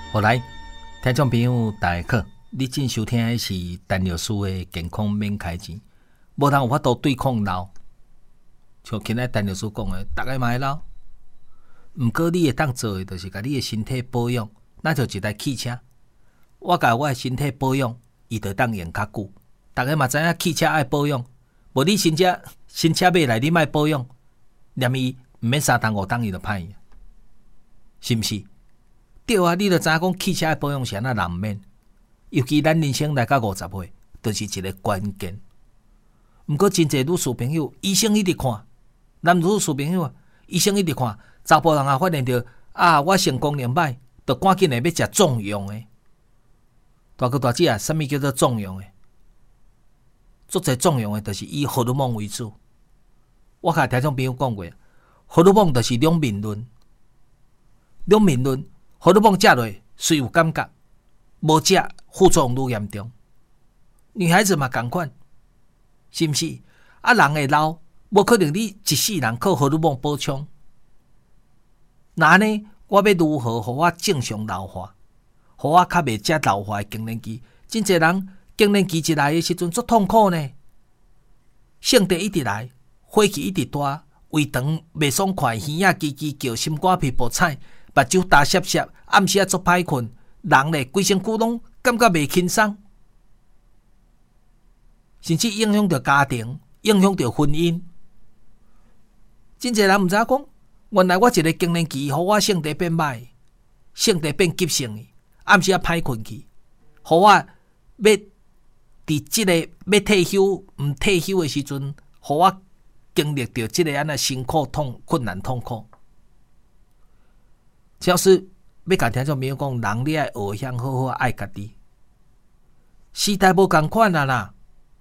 好来，听众朋友大家好，你正收听的是陈律师的健康免开钱，无人有法度对抗老。像今仔陈律师讲的，大家嘛会老，毋过你会当做的，就是甲你的身体保养，那就一台汽车。我甲我的身体保养，伊就当用较久。大家嘛知影汽车爱保养，无你新车买来，你莫保养，念伊毋免3档5档伊就歹去，是毋是？对啊，你著知影讲汽车的保养是安那难免，尤其咱人生来到50岁，就是一个关键。毋过真侪女士朋友，医生一直看，男女士朋友啊，医生一直看，查甫人啊发现到我性功能歹，就赶紧来要食壮阳的。大哥大姐啊，什么叫做壮阳的？足侪壮阳的，就是以荷尔蒙为主。我甲听众朋友讲过，荷尔蒙就是两面论，两面论。荷尔蒙食落虽有感觉，无食副作用愈严重。女孩子嘛同款，是毋是？人会老，无可能你一世人靠荷尔蒙补充。那呢？我要如何互我正常老化，互我较袂食老化的更年期？真侪人更年期一来的时阵足痛苦呢，性地一直来，火气一直大，胃肠袂爽快，耳仔叽叽叫，心肝皮薄菜。目睭大涩涩，暗时足歹困，人咧规身躯拢感觉袂轻松，甚至影响到家庭，影响到婚姻。真侪人毋知影讲，原来我一个更年期，互我性地变歹，性地变急性，暗时歹困去，互我要伫即个要退休毋退休的时阵，互我经历到即个安那辛苦困难痛苦。只要是要甲听众朋友讲，人你爱学晓好好爱家己。时代无共款啦，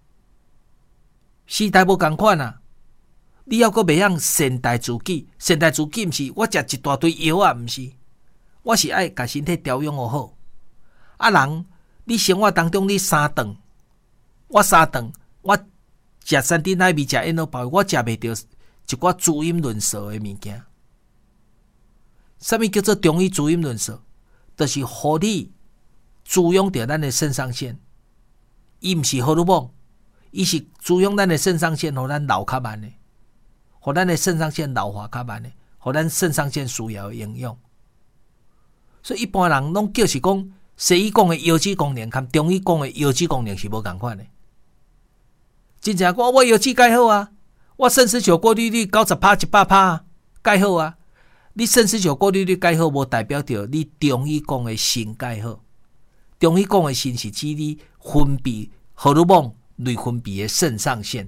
时代无共款啦。你要阁袂晓善待自己，善待自己毋是我食一大堆药啊，毋是。我是爱甲身体调养好。人你生活当中你3顿，我3顿，我食3珍奶味，食燕窝包，我食袂着一寡滋阴润燥的物件。什么叫做中医滋阴润燥？就是互你滋养着咱的肾上腺。伊毋是荷尔蒙，伊是滋养咱的肾上腺，互咱老较慢的，互咱的肾上腺老化较慢的，互咱肾上腺需要的营养。所以一般人拢叫是讲，西医讲的腰子功能，跟中医讲的腰子功能是无共款的。真正讲我腰子介好啊，我肾丝球过滤率90%、100%介好啊。你肾丝球过滤率介好，无代表着你中医讲的肾介好。中医讲的肾是指你分泌荷尔蒙类分泌的肾上腺。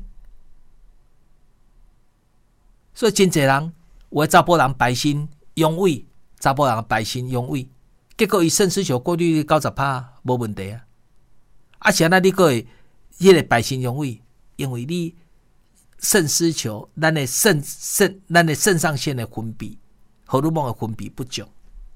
所以真侪人有的查甫人白身阳痿，查甫人白身阳痿，结果伊肾丝球过滤率90%无问题啊。是安那你个会迄个白身阳痿，因为你肾丝球咱的肾上腺的分泌。荷尔蒙的分泌不足，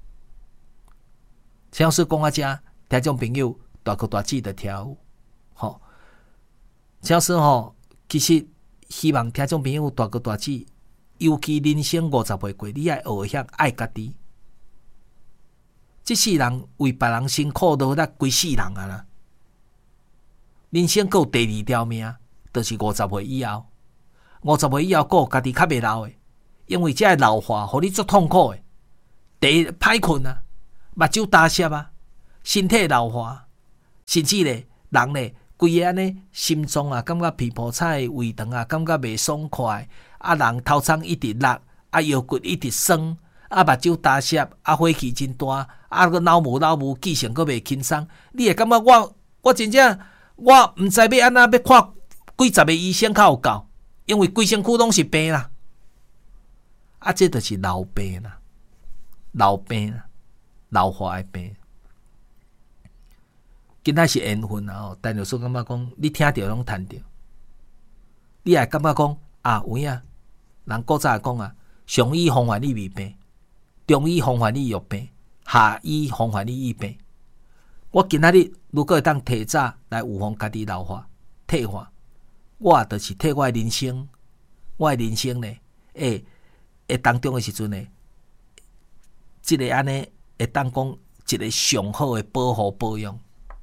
像是讲遮，听众朋友大哥大姐的听有，像是其实希望听众朋友大哥大姐，尤其人生50岁过，你爱学晓爱家己。这世人为别人辛苦都得规世人啊啦，人生还有第2条命，就是50岁以后，50岁以后还有家己较袂老的。因为这老化，互你足痛苦的。第一，歹困啊，目睭大涩啊，身体老化，甚至咧，人咧，规个安尼心脏啊，感觉皮肤菜，胃肠啊，感觉袂爽快。人头仓一直落，腰骨一直酸，目睭大涩，火气真大，个脑无，记性阁袂轻松。你会感觉我真正我毋知要安那要看几十个医生较有够，因为规身躯拢是病啦。这就是老病啦，老化的病。今仔是缘分啊！但有时感觉讲，你听到拢谈到，你也感觉讲有影。人古早讲啊，上医方法你未病，中医方法你药病，下医方法你医病。我今仔日如果会当提早来预防家己老化、退化，我就是替我的人生，呢，当中的时阵呢，即个安尼会当讲一个上好的保护保养。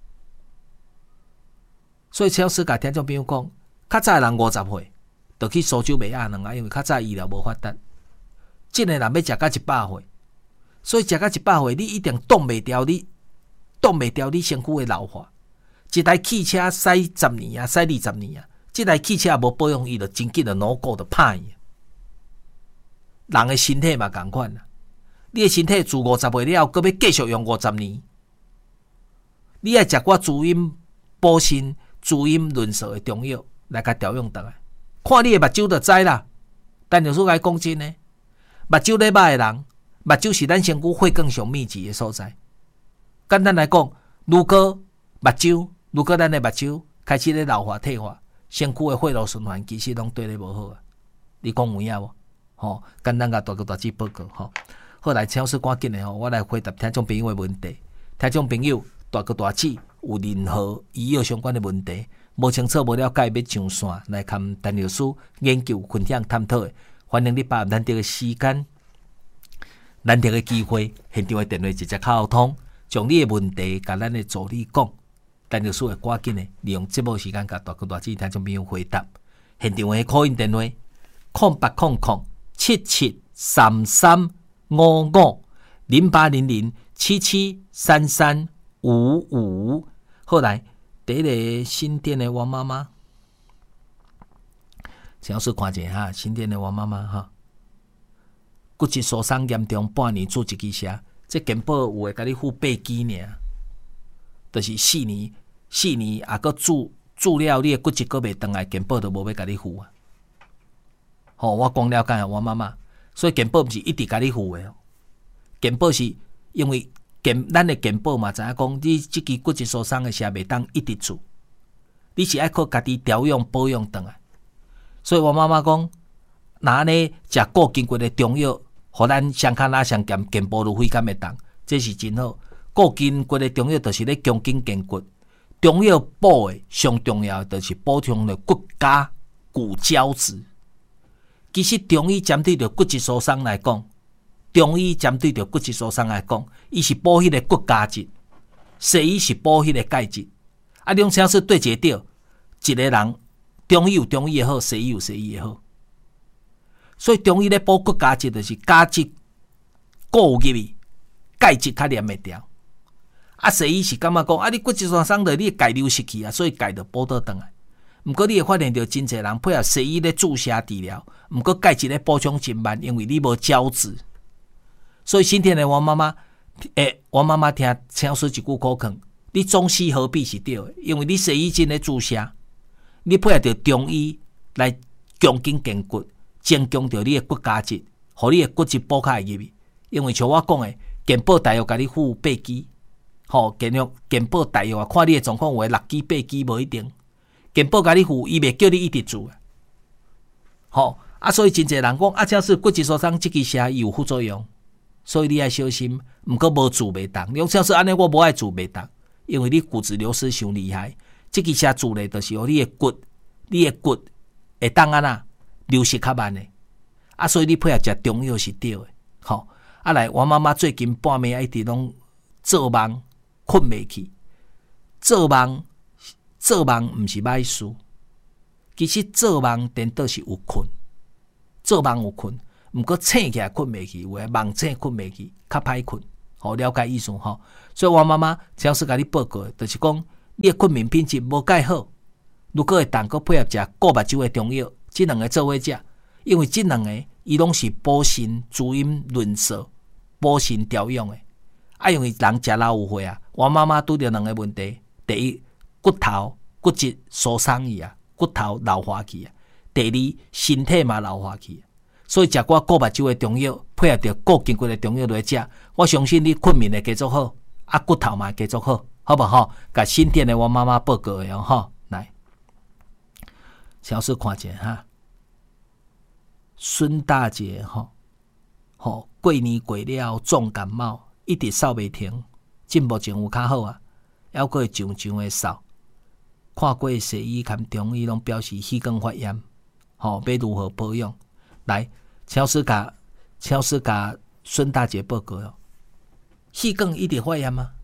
所以超市甲听众朋友讲，较早人50岁就去苏州卖鸭卵啊，因为较早医疗无发达。即个人要食到100岁，所以食到100岁，你一定挡袂掉你身躯的老化。一台汽车驶10年啊，驶20年啊，这台汽车无保养，伊就真紧的脑骨就歹去。人的身体嘛同款啦，你的身体自50岁了，搁要继续用50年，你爱食我滋阴补肾、滋阴润燥的中药来甲调养倒来。看你的目睭就知啦。但有时来讲真呢，目睭咧歹的人，目睭是咱身躯血管上密集的所在。简单来讲，如果咱的目睭开始咧老化退化，身躯的血路循环其实拢对咧无好啊。你讲有影无？简单甲大哥大姐报告吼。好，来超市赶紧的我来回答听众朋友的问题。听众朋友，大哥大姐有任何医药相关的问题，无清楚无了解要上线来跟陈律师研究分享探讨的，欢迎你把难得的时间、难得的机会，现场的电话直接沟通，将你的问题甲咱的助理讲。陈律师会赶紧的利用节目时间甲大哥大姐听众朋友回答。现场的call in电话08007733550800773355。后来第一个新店的王妈妈，想要是看一下新店的王妈妈哈，骨质疏松严重，半年住一支车，这健保有会甲你付8支尔，就是4年啊，搁住了你的骨质搁袂回来，健保都无要甲你付啊。我讲了解我妈妈，所以健保毋是一直甲你付的，健保是因为咱的健保嘛，知影讲你即支骨质疏松的车袂当一直住，你是爱靠家己调养保养回来。所以我妈妈讲，那呢食固筋骨的中药，互咱伤骹拉伤健，健保就非敢会当，这是真好。固筋骨的中药就是咧强筋健骨，中药补的上重要的就是补充了骨骼、骨胶质。其实中医针对着骨质疏松来讲，伊是补迄个骨胶质，西医是补迄个钙质。啊，两者是对一个一个人中医有中医的好，西医有西医的好。所以中医咧补骨胶质，就是胶质固入去，钙质较黏会掉。啊，西医是感觉讲，你骨质疏松的，你的钙流失去啊，所以钙就补倒转来。毋过你会发现到真侪人配合西医咧注射治疗，毋过钙质咧补充真慢，因为你无胶质。所以今天的王妈妈，王妈妈听超师一句口劝，你中西合璧是对的，因为你西医真咧注射，你配合着中医来强筋健骨，增强着你的骨胶质，互你的骨质补较会入去。因为像我讲的，健保大约甲你付8支，健保大约看你的状况，有的6支8支无一定。健保甲你付，伊袂叫你一直住所以真侪人讲假使骨质疏松即支车伊有副作用，所以你要小心。毋过无住袂当，假使安尼我无爱住袂当，因为你骨质流失伤厉害。即支车住咧，就是互你的骨会当流失较慢的。所以你配合食中药是对的。来，我妈妈最近半暝一直拢做梦，困袂去，做梦毋是歹事，其实做梦颠倒是有困，做梦有困，毋过醒起来困袂去，有诶梦醒困袂去，较歹困。了解意思所以我妈妈超市甲你报告，就是讲你诶困眠品质无介好，如果会当搁配合食顾目睭诶中药，即两个做伙食，因为即两个伊拢是补肾、滋阴、润燥、补肾调养诶。因为人食老有岁啊，我妈妈拄着两个问题：第一，骨质疏松去啊，骨头老化去啊；第二，身体嘛老化去。所以食我顾目睭的中药，配合着固筋骨的中药来食，我相信你困眠会继续好，骨头嘛会继续好，好不好？甲新店的我妈妈报告的来，小事看者哈。孙大姐过年过了重感冒，一直扫袂停，进目前有较好啊，还佫会上的扫。看过西医含中医拢表示气管发炎，要如何保养？来，超市甲孙大姐报告气管一直发炎吗？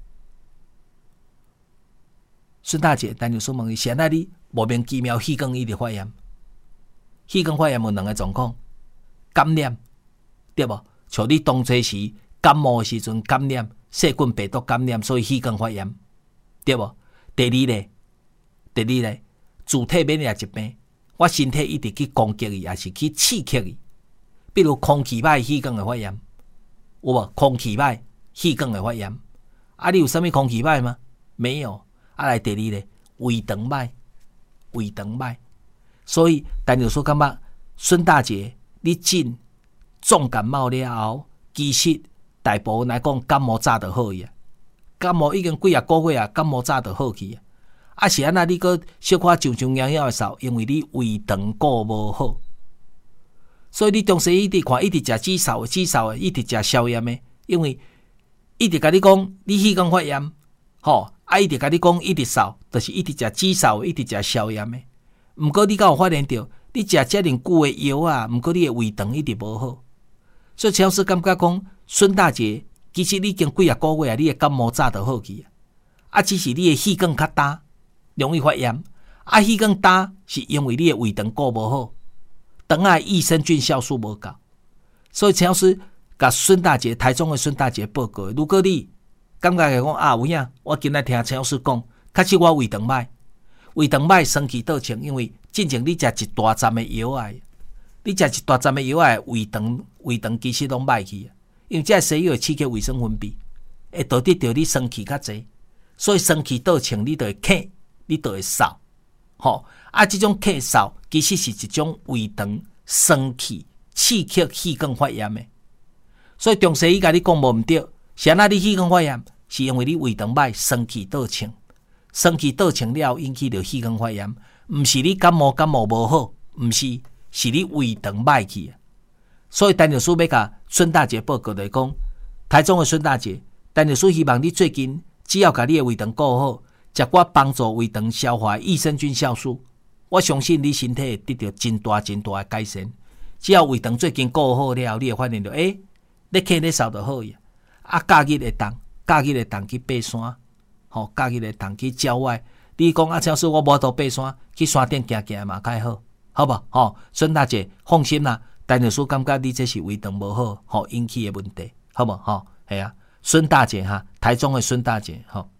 孙大姐，陈律师问伊，现在你莫名其妙气管一直发炎，气管发炎有两个状况，感染对无？像你当初时感冒的时阵感染细菌病毒感染，所以气管发炎对无？第二咧，自体免疫疾病，我身体一直去攻击伊，也是去刺激伊，比如空气歹气管会发炎，有无？空气歹气管会发炎，啊，你有啥物空气歹吗？没有。啊，来第二咧，胃肠歹，所以陈律师感觉孙大姐，你进重感冒了后，其实大部分来讲感冒早就好去啊，感冒已经几啊个月啊，感冒早就好去啊。啊是安那你搁小可上痒痒的扫，因为你胃肠顾无好，所以你中西一直看一直食止嗽的，一直食消炎的，因为一直甲你讲你气管发炎，吼。啊！一直甲你讲，一直扫，就是一直食止嗽，一直食消炎的。毋过你敢有发现到，你食遮尔久的药啊，毋过你的胃肠一直无好。所以超市感觉讲，孙大姐，其实你已经几啊个月啊，你的感冒早就好去啊。啊，只是你的气管较大，容易发炎。啊，气管大是因为你的胃肠顾无好，肠仔益生菌酵素无够。所以超市甲孙大姐，台中的孙大姐报告，如果你感觉讲啊有影，我今仔听陈老师讲，确实我胃肠歹，生气倒清，因为进前你食一大站的药啊，你食一大站的药啊，胃肠其实拢歹去啊，因为这西药会刺激胃酸分泌，会导致到你生气较济，所以生气倒清，你就会咳，你就会嗽，吼啊，这种咳嗽其实是一种胃肠生气刺激气管发炎的，所以中西医甲你讲无毋对。是安那你气管发炎，是因为你胃肠歹，生气倒清了后引起着气管发炎，毋是你感冒无好，毋是，是你胃肠歹去。所以陈律师要甲孙大姐报告来讲，台中的孙大姐，陈律师希望你最近只要甲你的胃肠顾好，食我帮助胃肠消化益生菌酵素，我相信你身体会得到真大的改善。只要胃肠最近顾好了后，你会发现到，你咳你扫就好呀。啊，假日会当去爬山，吼，假日会当去郊外。你讲啊，超市我无度爬山，去山顶行行嘛，较好，好无？吼，孙大姐放心啦，陈律师感觉你这是胃肠无好，吼引起的问题，好无？吼，系啊，孙大姐哈，台中的孙大姐，吼，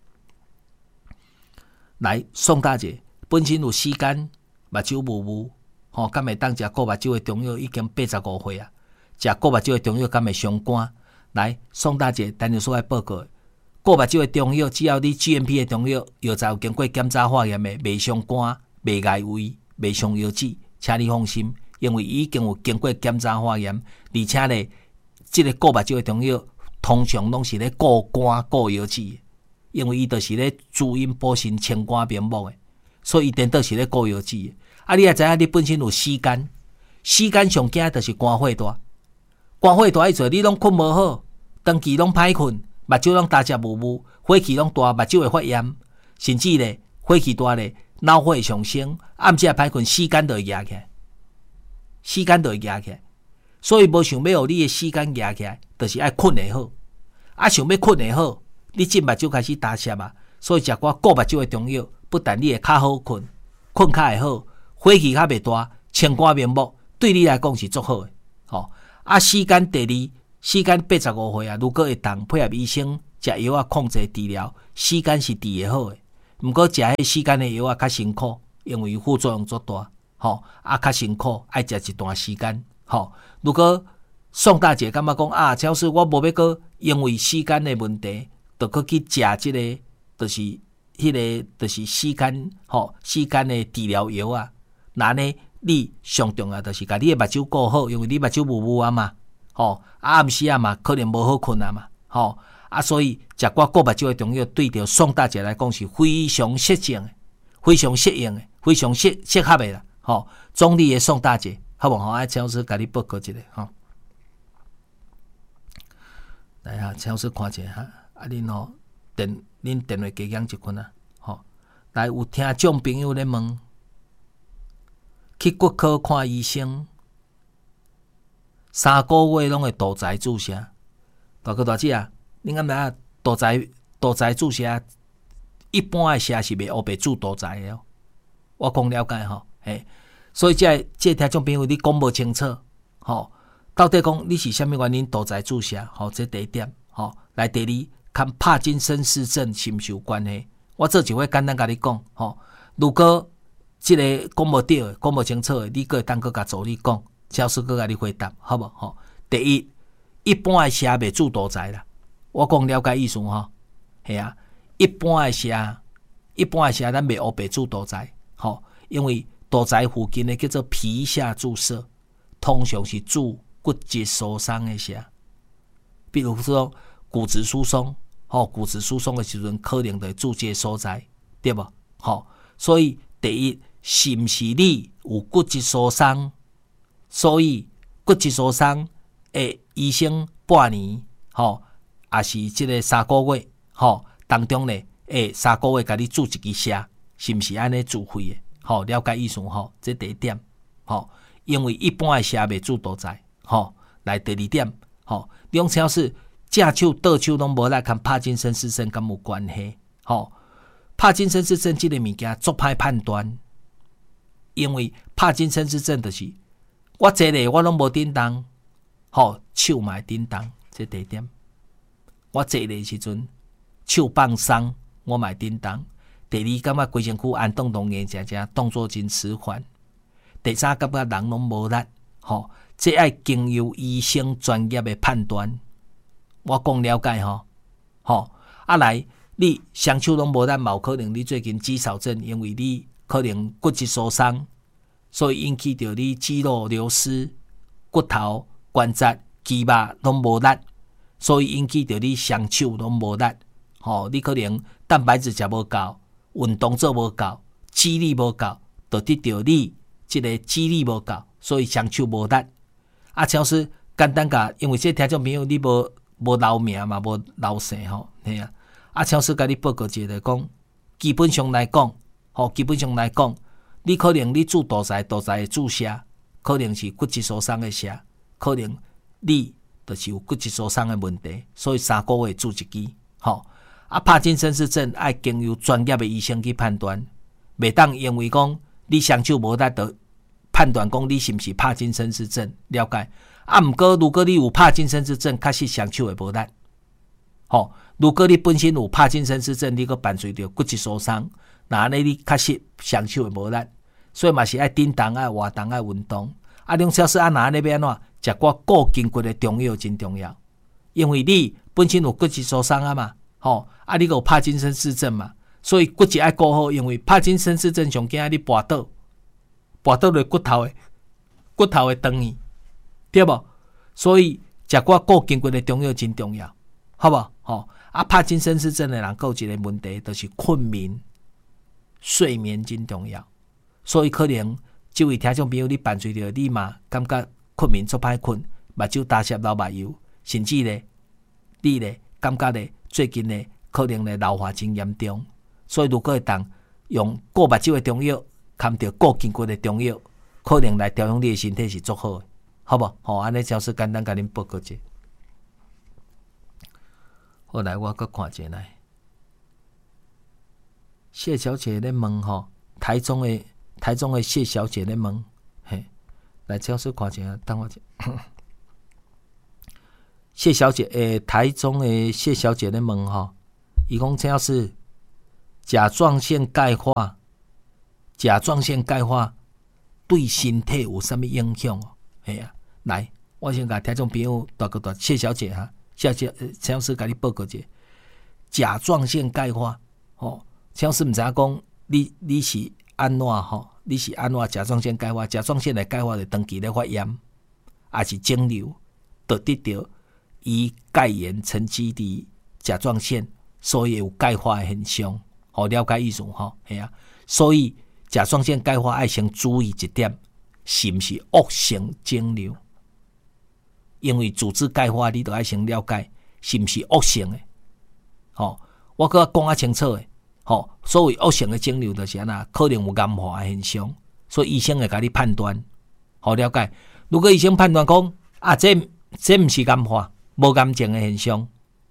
来宋大姐本身有时间目睭雾，吼，敢会当食顾目睭的中药已经85岁啊，食顾目睭的中药敢会伤肝？来，宋大姐，陈律师来报告，顾目睭的中药，只要你 GMP 的中药，药材有经过检查化验的，袂伤肝、袂碍胃、袂伤腰子，请你放心，因为已经有经过检查化验，而且咧，这个顾目睭的中药通常拢是咧顾肝、顾腰子，因为伊就是咧滋阴补肾、清肝明目的，所以伊颠倒是咧顾腰子。啊，你也知影，你本身有死肝上惊就是肝火大。肝火大，意思你拢困无好，长期拢歹困，目睭拢大只雾，火气拢大，目睭会发炎，甚至咧火气大咧，脑火会上升，暗时歹困，死肝就会压起来，所以无想要互你的死肝压起来，就是爱困会好。啊，想要困会好，你即目睭开始打湿啊，所以食我顾目睭的中药，不但你会较好困较会好，火气较袂大，清肝明目，对你来讲是足好的，吼。啊，时间第二，时间85岁啊，如果会当配合医生食药啊控制治疗，时间是治会好的。毋过食迄时间的药啊较辛苦，因为副作用足大，吼啊较辛苦，爱食一段时间，吼。如果宋大姐感觉讲啊，超市我无要搁因为时间的问题，就搁去食即个，就是迄个，就是时间，吼时间的治疗药啊，那呢？你上重要就是甲你的目睭顾好，因为你目睭雾啊嘛，吼暗时啊嘛，可能无好困啊嘛，吼所以食我顾目睭的中药，对着宋大姐来讲是非常适应的，非常适应的，非常适合的啦，吼中立的宋大姐，好无好？啊，陈老师甲你报告一下，吼，来哈，陈老师看者哈，恁吼恁电话加减一困啊，吼，来有听众朋友咧问。去骨科看医生，3个月拢会肚脐注射。大哥大姐啊， 你敢知影杜才注射一般的射是袂黑白注杜才的哦。我讲了解吼，嘿，所以这听众朋友你讲无清楚，吼，到底讲你是啥物原因杜才注射？吼，这第一点，吼，来第二，跟帕金森氏症是毋是有关系？我做一回简单甲你讲，吼，如果这个讲无对的、讲无清楚的，你个会当个甲助理讲，教师个甲你回答，好无？吼，第一，一般的射袂注杜才啦。我讲了解意思吼，系啊，一般的射咱袂黑白注杜才，吼，因为杜才附近的叫做皮下注射，通常是注骨质疏松的射，比如说骨质疏松，吼，骨质疏松的时阵可能就注这个所在，对无？吼，所以第一，是毋是你有骨质疏松？所以骨质疏松的医生半年，吼，也是即个3个月，吼，当中呢，3个月甲你注一支射，是毋是安尼自费的？吼，了解意思吼，这第一点，吼，因为一般的射袂注杜才，吼，来第二点，吼，你用超市正手倒手拢无来，跟帕金森氏症敢有关系？吼，帕金森氏症这个物件足歹判断，因为帕金森氏症就是我坐咧我拢无叮当，吼，手嘛会叮当，这第一点。我坐咧时阵手放松，我嘛会叮当。第二，感觉规身躯按动硬正正，动作真迟缓。第三，感觉人拢无力，吼，这爱经由医生专业的判断。我讲了解吼，吼，来，你双手拢无力，嘛有可能你最近肌少症，因为你可能骨质疏松，所以引起到你肌肉流失、骨头、关节、肌肉拢无力，所以引起到你双手拢无力。吼，你可能蛋白质食无够。运动做无够，肌力无够，就得到你这个肌力无够，所以双手无力。超市简单甲，因为这听众朋友你无留名嘛，无留姓吼，嘿啊。超市甲你报告一下，讲基本上来讲，吼，基本上来讲，你可能你注杜才的注射，可能是骨质疏松的射，可能你就是有骨质疏松的问题，所以3个月注一支，吼。帕金森氏症爱经由专业的医生去判断，袂当因为讲你双手无力，就判断讲你是毋是帕金森氏症，了解？毋过如果你有帕金森氏症，确实双手会无力。吼，如果你本身有帕金森氏症，你个伴随着骨质疏松，那安尼你确实双手会无力，所以嘛是爱叮当、爱活动、爱运动。两小时那安尼要安怎？食寡固筋骨的中药真重要，因为你本身有骨质疏松嘛。吼，你有帕金森氏症嘛？所以骨质爱顾好，因为帕金森氏症上惊你跋倒落骨头会断去，对无？所以食寡固筋骨的中药真重要，好无？吼，帕金森氏症的人有一个问题，就是困眠、睡眠真重要。所以可能这位听众朋友，你伴随着你嘛，感觉困眠足歹困，目睭打湿流目油，甚至咧，你咧感觉咧。最近呢，可能呢老化真严重，所以如果会当用固目睭的中药，含着固筋骨的中药，可能来调养你的身体是足好的，好不？好，安尼超市简单甲恁报告一下。后来我阁看一下来，谢小姐咧问吼，台中的谢小姐咧问，嘿，来超市看一下，等我一下。谢小姐，台中的谢小姐咧问吼，伊讲这要是甲状腺钙化，对身体有啥物影响哦？系啊，来，我先甲听众朋友大个谢小姐哈，谢小姐，超市甲你报告一下，甲状腺钙化，吼，超市毋知影讲你是安怎吼？你是安怎甲状腺钙化？甲状腺的钙化就长期咧发炎，也是肿瘤，就得到。以钙盐沉积伫甲状腺，所以有钙化的现象。好，了解意思吼，系啊。所以甲状腺钙化爱先注意一点，是毋是恶性肿瘤？因为组织钙化，你都爱先了解是毋是恶性的。吼，我搁讲清楚的。吼，所谓恶性的肿瘤就是安那，可能有癌化的现象，所以医生会甲你判断。好，了解。如果医生判断讲这毋是癌化。无癌症的现象，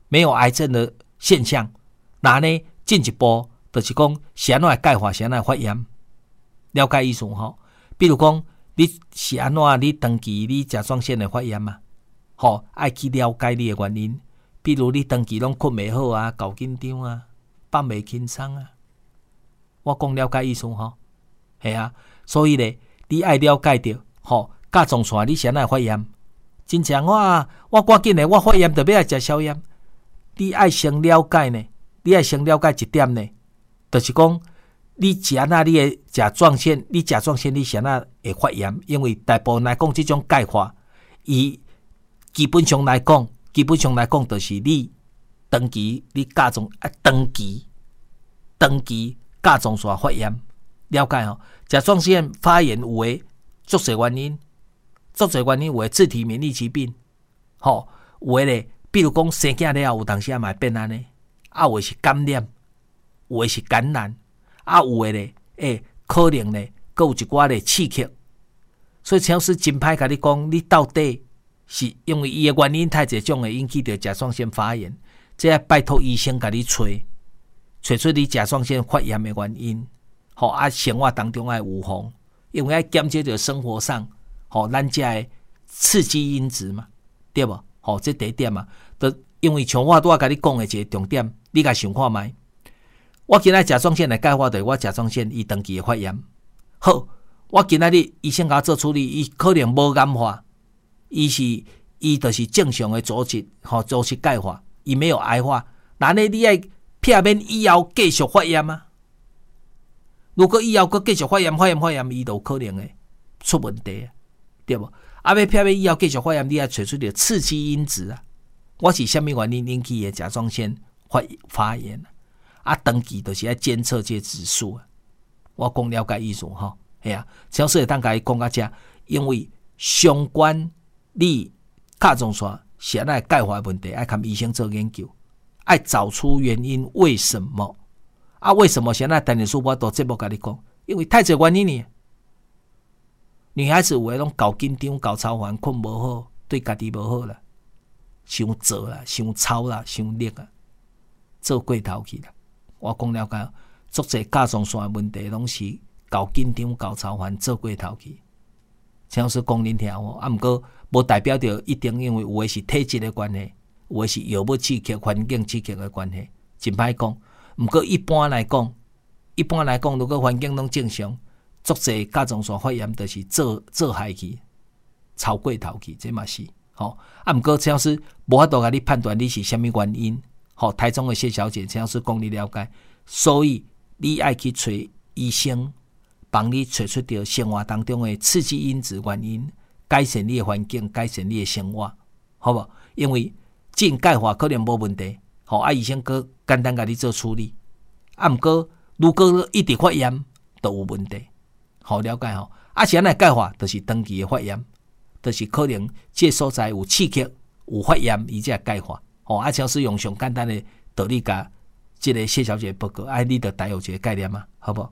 没有癌症的现象。那呢进一步就是讲是安怎会钙化，是安怎会发炎，了解意思吼？比如讲你是安怎你长期你甲状腺的发炎嘛？吼，爱去了解你的原因。比如你长期拢困袂好啊，搞紧张啊，放袂轻松啊。我讲了解意思吼，系啊。所以咧，你爱了解着吼，甲状腺你是安怎发炎？真正我赶紧的，我发炎就要来食消炎。你爱先了解呢，你爱先了解一点呢，就是讲你是安怎你的甲状腺，你甲状腺你是安怎会发炎？因为大部分来讲，这种钙化，伊基本上来讲，就是你长期你甲状长期甲状腺发炎，了解吼？甲状腺发炎有诶足侪原因，有诶自体免疫疾病，吼，有诶咧，比如讲生囝了后，有当时也嘛会变安尼，有诶是感染，有诶是感染，有诶咧，可能咧，阁有一寡咧刺激，所以陈老师真歹甲你讲，你到底是因为伊诶原因太侪种会引起着甲状腺发炎，这要拜托医生甲你找出你甲状腺发炎的原因，吼生活当中爱预防，因为爱减少着生活上，吼咱遮的刺激因子嘛，对无？吼，这第一点嘛，就因为像我拄仔甲你讲的一个重点，你甲想看觅。我今仔甲状腺来钙化，就是我甲状腺伊长期的发炎。好，我今仔日医生甲我做处理，伊可能无癌化。伊就是正常的组织，组织钙化，伊没有癌化。那呢，你爱避免以后继续发炎啊？如果以后佫继续发炎，伊就有可能会出问题啊，对无？要避免以后继续发炎，你要找出着刺激因子啊。我是虾米原因引起的甲状腺发炎啊？长期就是要监测这指数啊。我讲了解意思吼，系啊，陈老师会当甲伊讲到遮，因为相关。你甲状腺是安怎钙化问题，爱跟医生做研究，爱找出原因，为什么？为什么现在等于说我都节目跟你讲，因为太侪原因呢。女孩子有诶拢搞紧张、搞操烦、困无好，对家己无好啦，伤做啦、伤操啦、伤力啊，做过头去啦。我讲了解，足侪甲状腺诶问题拢是搞紧张、搞操烦，做过头去。陈老师讲恁听哦，毋过无代表着一定，因为有诶是体质诶关系，有诶是药物刺激、环境刺激诶关系，真歹讲。毋过一般来讲，如果环境拢正常，足侪甲状腺发炎就是做害去，超过头去，这嘛是吼。毋过陈老师无法度甲你判断你是虾米原因，吼。台中诶谢小姐，陈老师讲你了解，所以你爱去找医生。帮你找出到生活当中的刺激因子原因，改善你的环境，改善你的生活，好不好？因为进钙化可能无问题，好，医生佮简单甲你做处理。毋过如果一直发炎，都有问题，好了解吼。是安尼钙化，就是长期的发炎，就是可能这所在有刺激、有发炎，伊才钙化。好，像是用上简单的道理甲这个谢小姐报告，你就大有一个概念嘛，好不好？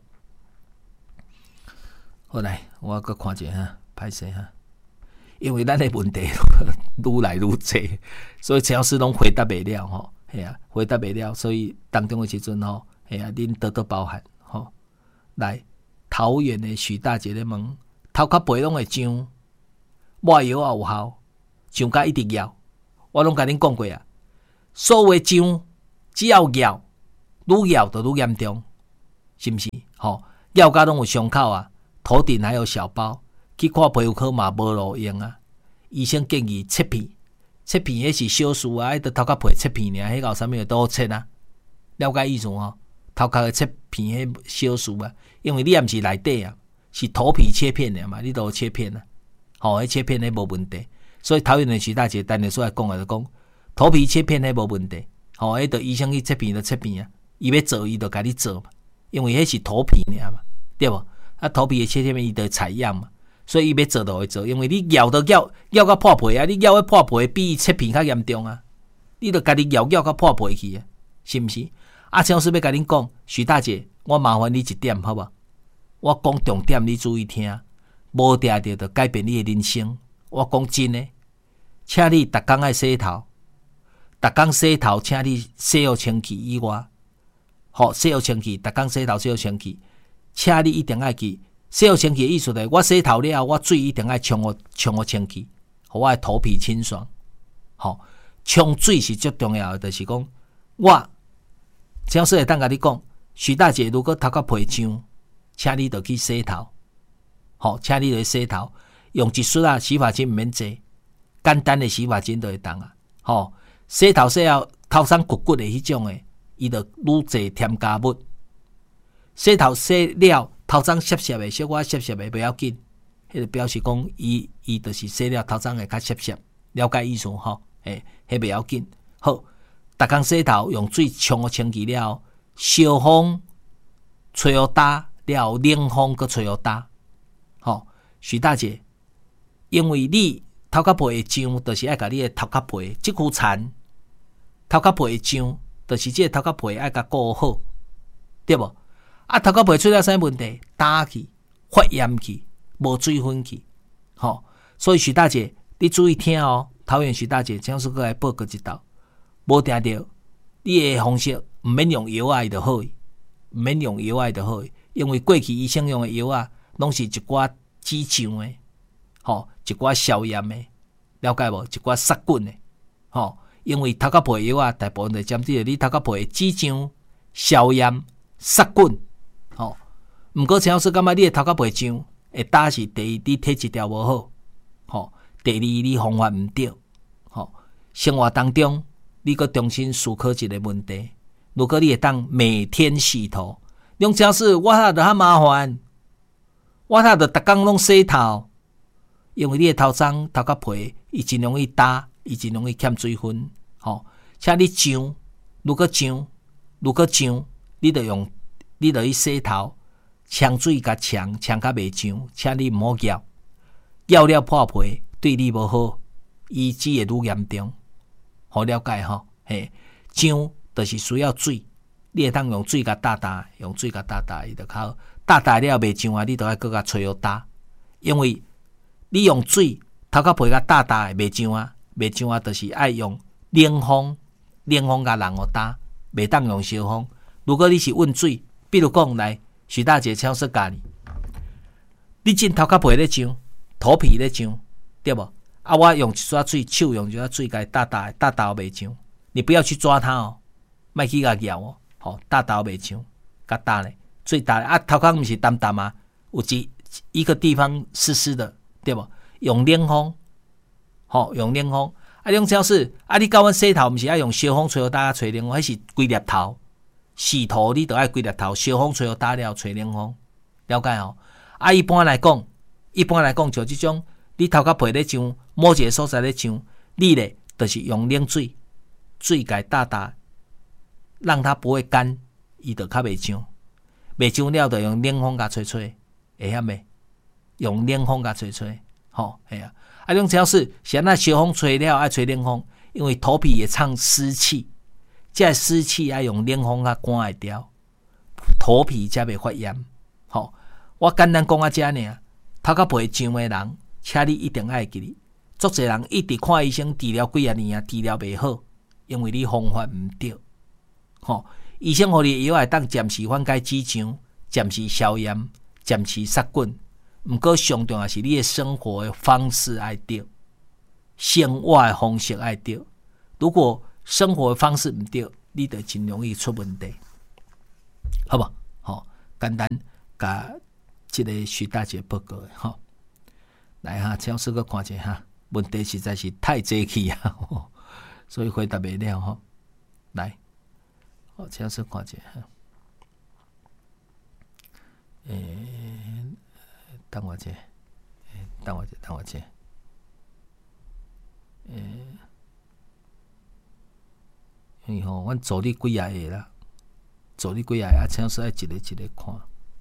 好来，我搁看一下歹势哈，因为咱的问题愈来愈多，所以陈老师拢回答袂了吼，系啊，回答袂了，所以当中的时阵吼，系啊，恁多多包涵吼。来，桃园的许大姐咧问，头壳背拢会痒，抹药也有效，痒甲一直咬，我拢甲恁讲过啊，所谓痒，只要咬，愈咬就愈严重，是毋是？吼，咬甲拢有伤口啊。头顶还有小包，去看皮肤科嘛无路用啊。医生建议切片，切片迄是小事啊，迄个头壳皮切片尔，迄个有啥物都好切啊。了解意思吼？头壳的切片迄小事啊，因为你也毋是内底啊，是头皮切片尔嘛，你都切片啊。吼，迄切片迄无问题，所以桃园的徐大姐单日出来讲就讲，头皮切片迄无问题。吼，迄个医生去切片就切片啊，伊要做伊就甲你做嘛，因为迄是头皮尔嘛，对无？头皮的切片伊就采样嘛，所以伊要做就会做，因为你咬到破皮啊，你咬到破皮比切片较严重啊，你就家己咬到破皮去啊，是毋是？陈老师要甲恁讲，徐大姐，我麻烦你一点好无？我讲重点，你注意听，无定着就改变你的人生。我讲真诶，请你逐工爱洗头， 逐工洗头，请你洗好清气以外，洗好清气，逐工洗头洗好清气，请你一定要记洗好清气的意思就是，我洗头了后，我水一定要冲好清气，互我的头皮清爽。冲水是最重要的，就是讲我陈老师会当甲你讲，徐大姐如果头壳皮痒，请你就去洗头。请你就去洗头，用一梳洗发精毋免济，简单的洗发精就会当啊。洗头洗了头上骨骨的迄种的，伊就愈济添加物。洗头洗了头上湿湿的，小可湿湿的不要紧，迄就表示讲伊就是洗了头上会较湿湿，了解意思迄不要紧。好，逐工洗头用水冲好清气了，烧风吹好打了，冷风搁吹好打。徐大姐，因为你头壳皮会痒，就是爱甲你的头壳皮即区残，头壳皮会痒，就是即个头壳皮爱甲顾好，对无？头壳皮出了啥问题？打去、发炎去、无水分去，所以徐大姐，你注意听哦。桃园徐大姐，请说过来报告一道，无听到你的方式，毋免用药啊，就好，毋免用药啊就好，因为过去医生用的药啊，拢是一寡止痒的，一寡消炎的，了解无？一寡杀菌的，因为头壳皮的药啊，大部分就针对你头壳皮的止痒、消炎、杀菌，毋过陈老师感觉你的头壳皮痒，会打是第一，你体质条无好，第二，你方法毋对，生活当中你搁重新思考一个问题。如果你会当每天洗头，用陈老师我那就较麻烦，我那就逐工拢洗头，因为你的头脏头壳皮，伊真容易打，伊真容易欠水分。请你痒，如果痒，你就去洗头，呛水甲呛较袂痒，请你毋好咬了破皮，对你无好，医治会愈严重。好了解痒就是需要水，你会当用水甲打，用水甲打，伊就较好。打了袂痒啊，你就要搁甲吹好打，因为你用水头壳皮甲打袂痒啊，就是爱用冷风甲人互打，袂当用烧风。如果你是温水，比如讲来徐大姐超市教你浸头壳皮咧痒，头皮咧痒，对无？我用一撮水，手用一撮水甲打袂痒，你不要去抓它哦，莫去甲咬哦，打袂痒，甲打咧。最大头壳毋是淡淡啊，有一个地方湿湿的，对不？用冷风，用冷风。用超市你教阮洗头，毋是爱用烧风吹好打，吹冷风，迄是规粒头。洗头你都爱规粒头，烧风吹好打了，吹冷风，了解哦？一般来讲，就即种你头壳皮咧痒，某一个所在咧痒，你咧就是用冷水甲打，让它不会干，伊就较袂痒。袂痒了，就用冷风甲吹，会晓未？用冷风甲吹，系啊。用只要是安那烧风吹了，爱吹冷风，因为头皮也藏湿气，这湿气爱用冷风甲赶会掉，头皮才袂发炎。我简单讲遮尔，头壳皮痒的人，请你一定爱记哩。足侪人一直看医生治疗几啊年啊，治疗袂好，因为你方法毋对。医生互你的药会当暂时缓解止痒，暂时消炎，暂时杀菌。毋过上重要是你的生活的方式爱对，生活的方式爱对。如果生活的方式毋对，你就真容易出问题，好无？简单甲这个徐大姐报告的来超市个看者问题实在是太济去啊，所以回答袂了来。超市看者等我者，因为阮助理几啊个啦，超市爱一个一个看。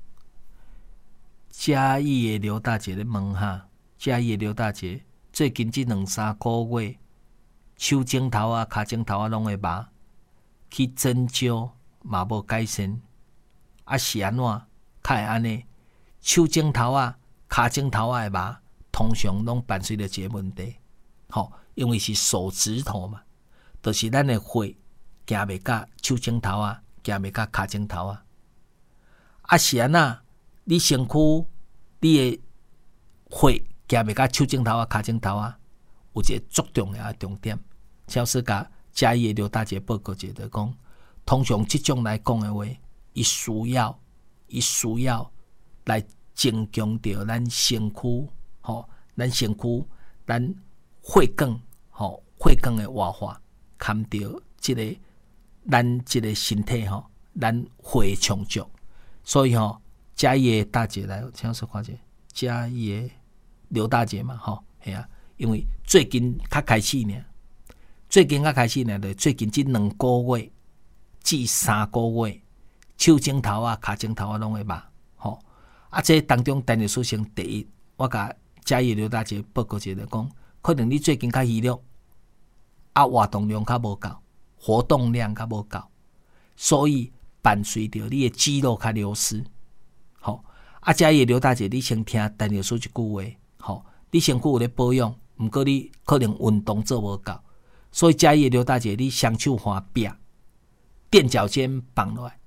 嘉义的刘大姐咧问嘉义的刘大姐最近这2-3个月，手指头啊、脚趾头啊拢会麻。去针灸嘛无改善，是安怎？较会安尼？手指头啊、脚趾头啊会麻，通常拢伴随着一个问题，因为是手指头嘛， 就是咱的血行袂到手指头啊，行袂到骹指头啊。啊是安那，你身躯你的血行袂到手指头啊、骹指头啊，有一个足重要的重点。超市甲嘉义的刘大姐报告者就讲，通常即种来讲的话，伊需要来增强着咱身躯，咱身躯咱血管，血管的活化，含着咱即个身体咱血充足。所以嘉义的大姐来，请说看者，嘉义的刘大姐嘛，系啊，因为最近较开始呢，就最近这2个月至3个月，手指头啊、骹指头啊拢会麻，啊，这当中陈律师先第一，我甲嘉义刘大姐报告一下讲，可能你最近较虚弱，啊，活动量较无够，活动量较无够，所以伴随着你的肌肉较流失。啊，嘉义刘大姐，你先听陈律师一句话，你身躯有咧保养，毋过你可能运动做无够，所以嘉义刘大姐，你双手换壁，垫脚尖放落来，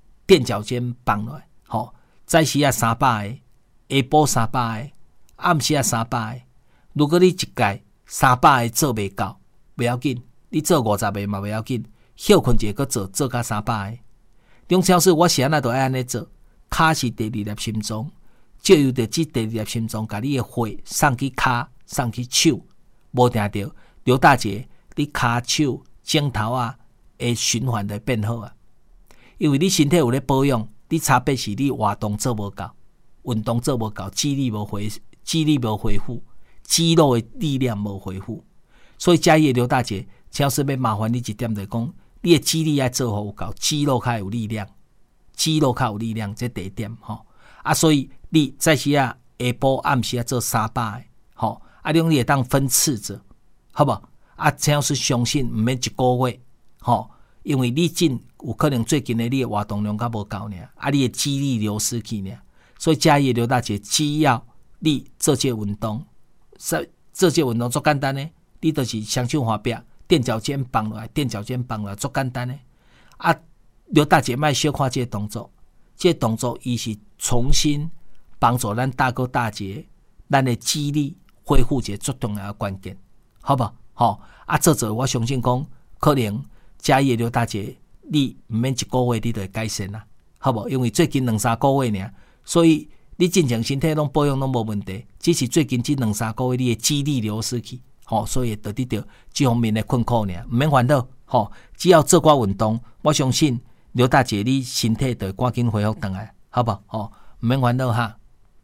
早时啊300个，下晡300个，暗时啊300个。如果你一届300个做袂到，不要紧，你做50个嘛不要紧，休困一下，做到300个。中超市我是安那都爱安尼做，骹是第2粒心脏，借由着这第2粒心脏，甲你的血送去骹，送去手，无定着刘大姐，你骹手指头啊的循环会变好啊，因为你身体有咧保养。你差别是你活动做无够，运动做无够，肌力无恢复，肌肉的力量无恢复。所以嘉义的刘大姐，超市要麻烦你一点就是讲，你的肌力要做好有够，肌肉较有力量，这第一点啊，所以你早时啊下晡暗时啊做300个，啊，你会当分次做，好不好？啊，超市相信毋免1个月，因为你有可能最近的你的活动量较无够呢，啊，你的肌力流失去呢，所以嘉义刘大姐，只要你做这运动，足简单的，你就是双手换壁，垫脚尖放落来，足简单的。啊，刘大姐莫小看这个动作，伊是重新帮助咱大哥大姐，咱的肌力恢复一个最重要的关键，好不好？啊，做我相信讲可能。嘉义的刘大姐，你毋免1个月你就会改善啦，好不好？因为最近2-3个月尔，所以你真正身体拢保养拢无问题，只是最近这2-3个月你的肌力流失去，所以得到这方面的困苦尔，毋免烦恼，只要做寡运动，我相信刘大姐你身体就会赶紧恢复回来，好不好？毋免烦恼哈。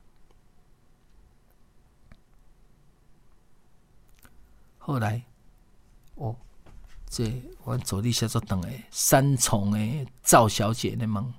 后来，这阮助理写作长的三重的赵小姐的问，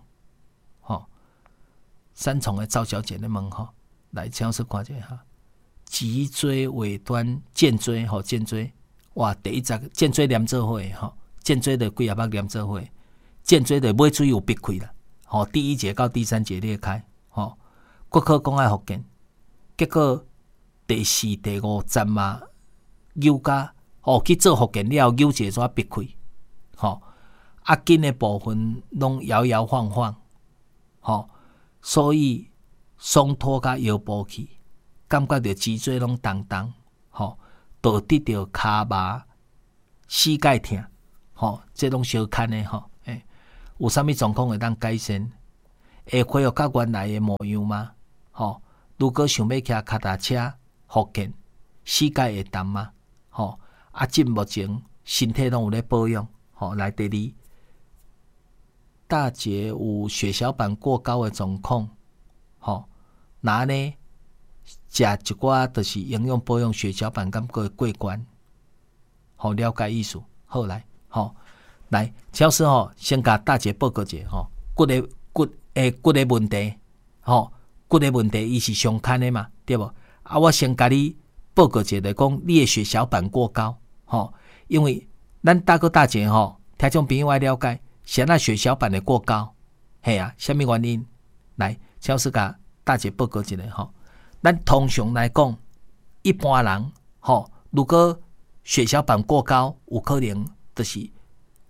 三重的赵小姐的问，来请说看者哈。脊椎尾端肩椎，肩椎，哇，第一集肩椎连做伙，肩椎的几啊百连做伙，肩椎的尾椎有闭开啦，第1节到第3节裂开，骨科讲爱复健，结果第4、第5站嘛扭甲。去做复健了，扭一撮闭开，压筋的部分拢摇摇晃晃，所以松脱甲腰部去，感觉到脊椎拢重重，导致着骹麻、膝盖痛，这拢相牵的有啥物状况会当改善？会恢复到原来的模样吗？如果想要骑脚踏车复健，膝盖会重吗？目前身体拢有咧保养，来第2，大姐有血小板过高的状况，那呢，食一寡就是营养保养血小板感觉过关，了解意思，好来，来，超师先甲大姐报告一下，骨的问题，骨的问题伊是上牵的嘛，对无？啊，我先甲你报告一下，讲你的血小板过高。因为咱大哥大姐听众朋友爱了解，现在血小板的过高，系啊，什么原因？来，超师甲大姐报告一下咱通常来讲，一般人如果血小板过高，有可能就是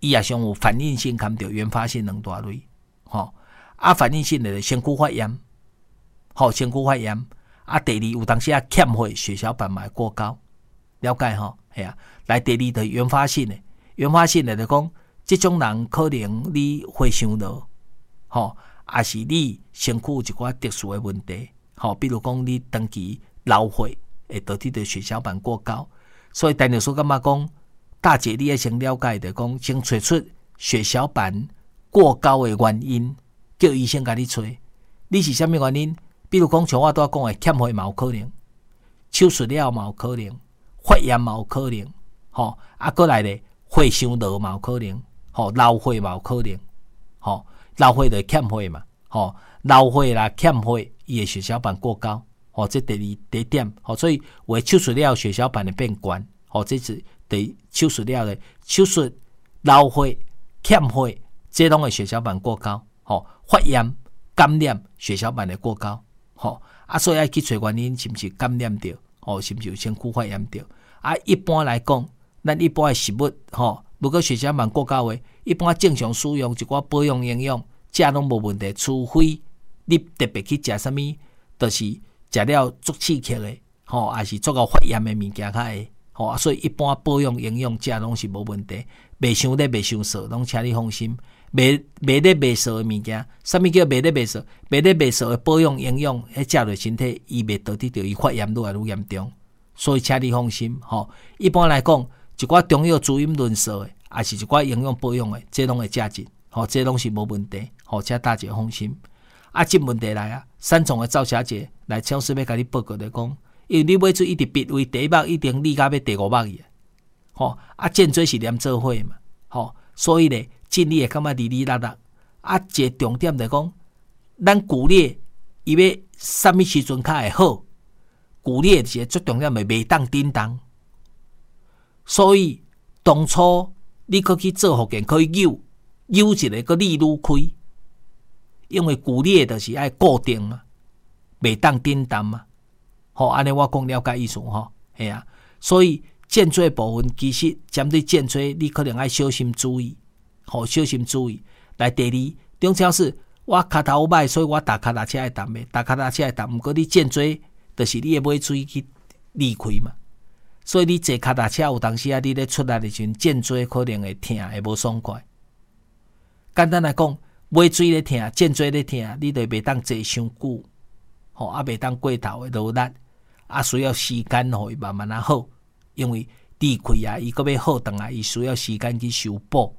伊也上有反应性含着原发性两大类，反应性的身躯发炎，身躯发炎。第二有当时欠血，血小板嘛会过高，了解系啊。来第二的原发性的，原发性的就讲，这种人可能你血伤了，也是你身躯有一寡特殊的问题，比如讲你长期流血会导致的血小板过高，所以陈律师感觉讲，大姐你要先了解的讲，先找出血小板过高的原因，叫医生甲你找，你是啥物原因？比如讲，像我拄仔讲的，欠血嘛有可能，手术了嘛有可能，发炎嘛有可能，过来咧，血伤落嘛有可能，流血嘛有可能，流血就欠血嘛，流血啦欠血，伊的血小板过高，这第一点，所以为手术了血小板会变悬，这是第手术了的手术流血欠血，这拢的血小板过高，发炎感染血小板会过高。所以要去找原因，是不是感染着？是不是有身躯发炎着？一般来讲，咱一般的食物，如果血小板过高的，一般正常使用一寡保养营养，食拢无问题。除非你特别去食啥物，就是食了足刺激的，还是足够发炎的物件较会。所以一般保养营养食拢是无问题，袂伤热袂伤燥，拢请你放心。袂热袂燥的物件，啥物叫袂热袂燥？袂热袂燥的保养营养，迄食落身体，伊袂导致着伊发炎愈来愈严重。所以请你放心，一般来讲，一寡中药滋阴润燥的，也是一寡营养保养的，这拢会食进，这拢是无问题，请大家放心。这问题来啊，三重的赵小姐来超市要甲你报告来讲，因为你买出一直鼻胃第一目一定理甲要第五目去，颈椎是连做伙嘛，所以咧。你会感觉哩哩啦啦，一个重点就是讲，咱骨裂伊要什么时阵较会好？骨裂是最重点的，袂当叮当。所以当初你可去做复健，可以扭一个个力愈开，因为骨裂就是爱固定嘛，袂当叮当嘛。安尼我讲了解意思系啊。所以颈椎部分其实针对颈椎，你可能爱小心注意。小心注意。来第二，中超是我脚头歹，所以我踏脚踏车会踏的，踏脚踏车会踏。毋过你颈椎，就是你的尾椎去离开嘛。所以你坐脚踏车有当时你咧出来的时阵，颈椎可能会痛，会无爽快。简单来讲，尾椎咧痛，颈椎咧痛，你就袂当坐伤久，袂当过头的劳力，需要时间互伊慢慢好，因为离开伊阁要好转来，伊需要时间去修补。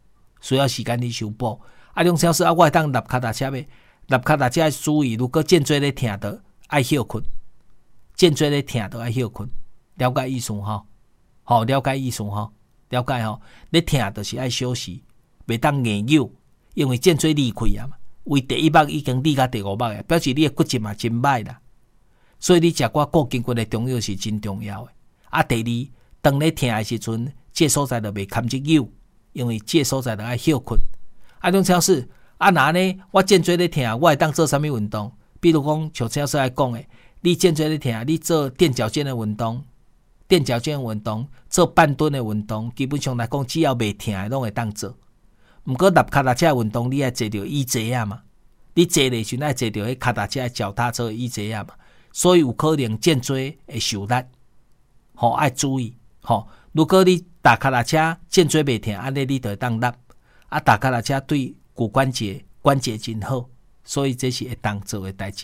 中超市我会当立脚踏车呗，立脚踏车注意，如果颈椎咧痛的，爱休困，颈椎咧痛的爱休困，了解意思了解意思了解咧痛就是爱休息，袂当硬扭，因为颈椎离开啊嘛，为第一目已经离到第五目了，表示你的骨质嘛真歹啦，所以你食寡固筋骨的中药是真重要的。第二，当咧痛的时阵，这所在就袂堪一扭。因为这所在就爱休困。中超市那呢？我颈椎咧痛，我会当做啥物运动？比如讲，像超市来讲的，你颈椎咧痛，你做垫脚尖的运动，做半蹲的运动，基本上来讲，只要袂痛的，拢会当做。毋过踏脚踏车的运动，你爱坐着椅座啊嘛，你坐的时阵爱坐着迄脚踏车的脚踏车的椅座啊嘛，所以有可能颈椎会受力，爱注意。如果你踏脚踏车颈椎袂痛，安尼你就会当立。踏脚踏车对骨关节真好，所以这是会当做的代志。